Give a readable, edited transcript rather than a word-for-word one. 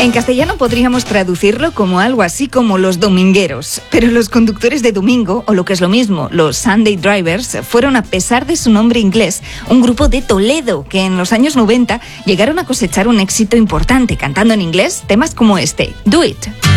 En castellano podríamos traducirlo como algo así como los domingueros, pero los conductores de domingo, o lo que es lo mismo, los Sunday Drivers, fueron, a pesar de su nombre inglés, un grupo de Toledo que en los años 90 llegaron a cosechar un éxito importante cantando en inglés temas como este, Do It.